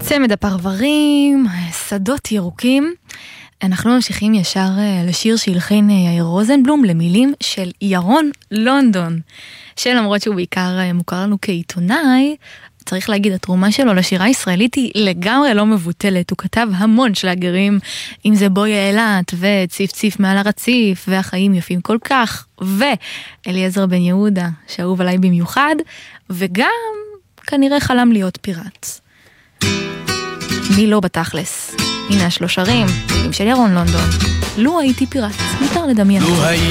צמד הפרברים, שדות ירוקים. אנחנו ממשיכים ישר לשיר שהלחין יאיר רוזנבלום למילים של ירון לונדון, שלמרות שהוא בעיקר מוכר לנו כעיתונאי, צריך להגיד, התרומה שלו לשירה הישראלית היא לגמרי לא מבוטלת. הוא כתב המון שלגרים, אם זה בואי אילת וציף ציף מעל הרציף והחיים יפים כל כך, ואליעזר בן יהודה שאהוב עליי במיוחד, וגם כנראה חלם להיות פיראט. מי לא בתכלס? הנה 3 שירים, מילים של ירון לונדון. לו הייתי פיראט, מותר לדמיין.